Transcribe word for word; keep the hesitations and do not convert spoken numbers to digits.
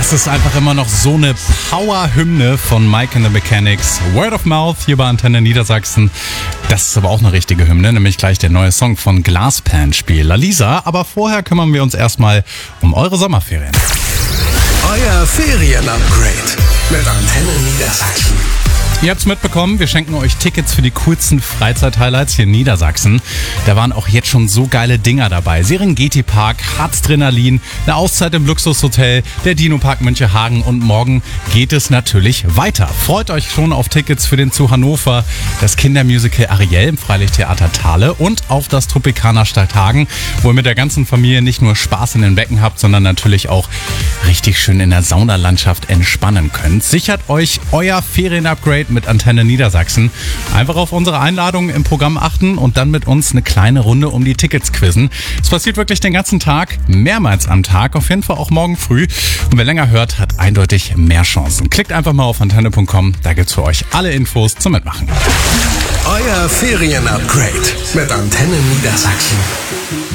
Das ist einfach immer noch so eine Power-Hymne von Mike and the Mechanics. Word of Mouth hier bei Antenne Niedersachsen. Das ist aber auch eine richtige Hymne, nämlich gleich der neue Song von Glaspan-Spiel Lalisa. Aber vorher kümmern wir uns erstmal um eure Sommerferien. Euer Ferien-Upgrade mit Antenne Niedersachsen. Ihr habt's mitbekommen, wir schenken euch Tickets für die coolsten Freizeit-Highlights hier in Niedersachsen. Da waren auch jetzt schon so geile Dinger dabei. Serengeti-Park, Harzdrenalin, eine Auszeit im Luxushotel, der Dino-Park Münchehagen und morgen geht es natürlich weiter. Freut euch schon auf Tickets für den Zoo Hannover, das Kindermusical Ariel im Freilichttheater Thale und auf das Tropicana Stadthagen, wo ihr mit der ganzen Familie nicht nur Spaß in den Becken habt, sondern natürlich auch richtig schön in der Saunalandschaft entspannen könnt. Sichert euch euer Ferien-Upgrade mit Antenne Niedersachsen. Einfach auf unsere Einladungen im Programm achten und dann mit uns eine kleine Runde um die Tickets quizzen. Es passiert wirklich den ganzen Tag, mehrmals am Tag, auf jeden Fall auch morgen früh. Und wer länger hört, hat eindeutig mehr Chancen. Klickt einfach mal auf antenne punkt com, da gibt's für euch alle Infos zum Mitmachen. Euer Ferien-Upgrade mit Antenne Niedersachsen.